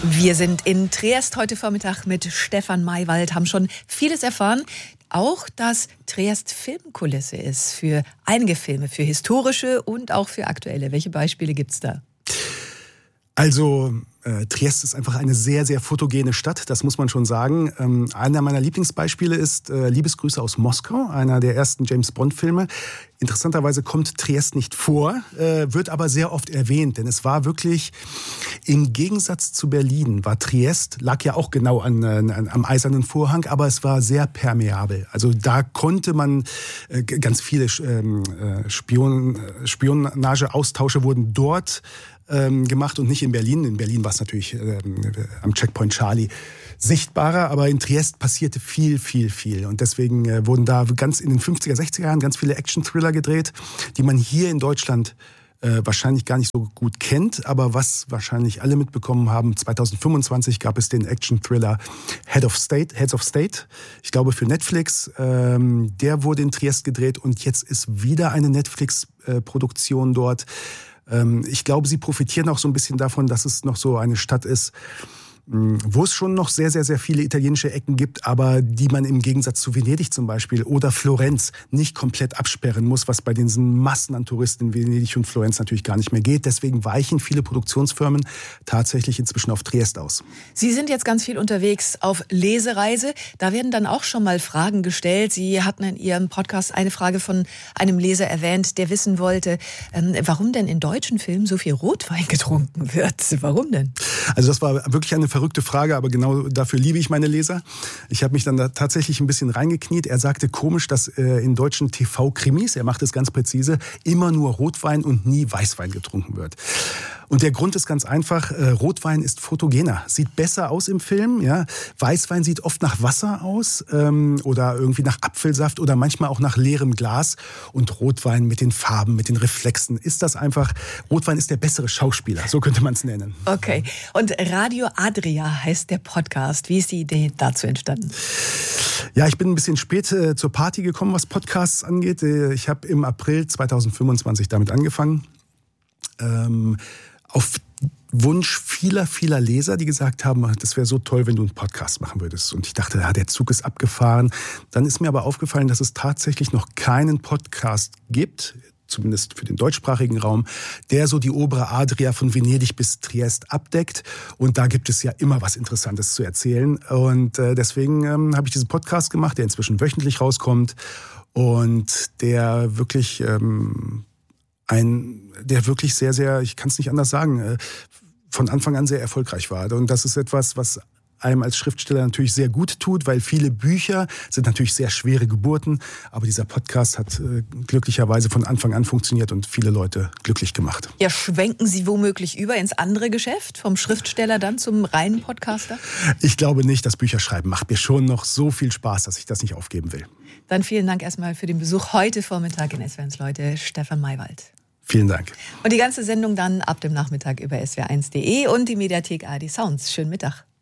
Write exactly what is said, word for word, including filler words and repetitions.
Wir sind in Triest heute Vormittag mit Stefan Maywald, haben schon vieles erfahren. Auch, dass Triest Filmkulisse ist für einige Filme, für historische und auch für aktuelle. Welche Beispiele gibt's da? Also äh, Triest ist einfach eine sehr, sehr fotogene Stadt, das muss man schon sagen. Ähm, einer meiner Lieblingsbeispiele ist äh, Liebesgrüße aus Moskau, einer der ersten James-Bond-Filme. Interessanterweise kommt Triest nicht vor, äh, wird aber sehr oft erwähnt, denn es war wirklich, im Gegensatz zu Berlin, war Triest, lag ja auch genau an, an, am Eisernen Vorhang, aber es war sehr permeabel. Also da konnte man, äh, ganz viele äh, Spion, Spionageaustausche wurden dort ähm, gemacht und nicht in Berlin. In Berlin war es natürlich äh, am Checkpoint Charlie sichtbarer, aber in Triest passierte viel, viel, viel. Und deswegen äh, wurden da ganz in den fünfziger, sechziger Jahren ganz viele Action-Thriller gedreht, die man hier in Deutschland äh, wahrscheinlich gar nicht so gut kennt, aber was wahrscheinlich alle mitbekommen haben, zwanzig fünfundzwanzig gab es den Action-Thriller Head of State, Heads of State, ich glaube für Netflix. Ähm, der wurde in Triest gedreht und jetzt ist wieder eine Netflix-Produktion dort. Ähm, ich glaube, sie profitieren auch so ein bisschen davon, dass es noch so eine Stadt ist, wo es schon noch sehr, sehr, sehr viele italienische Ecken gibt, aber die man im Gegensatz zu Venedig zum Beispiel oder Florenz nicht komplett absperren muss, was bei diesen Massen an Touristen in Venedig und Florenz natürlich gar nicht mehr geht. Deswegen weichen viele Produktionsfirmen tatsächlich inzwischen auf Triest aus. Sie sind jetzt ganz viel unterwegs auf Lesereise. Da werden dann auch schon mal Fragen gestellt. Sie hatten in Ihrem Podcast eine Frage von einem Leser erwähnt, der wissen wollte, ähm, warum denn in deutschen Filmen so viel Rotwein getrunken wird. Warum denn? Also das war wirklich eine verrückte Frage, aber genau dafür liebe ich meine Leser. Ich habe mich dann da tatsächlich ein bisschen reingekniet. Er sagte komisch, dass äh, in deutschen T V-Krimis, er macht es ganz präzise, immer nur Rotwein und nie Weißwein getrunken wird. Und der Grund ist ganz einfach, äh, Rotwein ist fotogener, sieht besser aus im Film. Ja? Weißwein sieht oft nach Wasser aus ähm, oder irgendwie nach Apfelsaft oder manchmal auch nach leerem Glas. Und Rotwein mit den Farben, mit den Reflexen, ist das einfach, Rotwein ist der bessere Schauspieler, so könnte man es nennen. Okay, und Radio Adria heißt der Podcast. Wie ist die Idee dazu entstanden? Ja, ich bin ein bisschen spät äh, zur Party gekommen, was Podcasts angeht. Ich habe im April zwanzig fünfundzwanzig damit angefangen. Ähm, auf Wunsch vieler, vieler Leser, die gesagt haben, das wäre so toll, wenn du einen Podcast machen würdest. Und ich dachte, ja, der Zug ist abgefahren. Dann ist mir aber aufgefallen, dass es tatsächlich noch keinen Podcast gibt, zumindest für den deutschsprachigen Raum, der so die obere Adria von Venedig bis Triest abdeckt. Und da gibt es ja immer was Interessantes zu erzählen. Und äh, deswegen ähm, habe ich diesen Podcast gemacht, der inzwischen wöchentlich rauskommt und der wirklich ähm, ein, der wirklich sehr, sehr, ich kann es nicht anders sagen, äh, von Anfang an sehr erfolgreich war. Und das ist etwas, was einem als Schriftsteller natürlich sehr gut tut, weil viele Bücher sind natürlich sehr schwere Geburten, aber dieser Podcast hat äh, glücklicherweise von Anfang an funktioniert und viele Leute glücklich gemacht. Ja, schwenken Sie womöglich über ins andere Geschäft, vom Schriftsteller dann zum reinen Podcaster? Ich glaube nicht, das Bücherschreiben macht mir schon noch so viel Spaß, dass ich das nicht aufgeben will. Dann vielen Dank erstmal für den Besuch heute Vormittag in S W R eins, Leute, Stefan Maywald. Vielen Dank. Und die ganze Sendung dann ab dem Nachmittag über S W R eins punkt de und die Mediathek A R D Sounds. Schönen Mittag.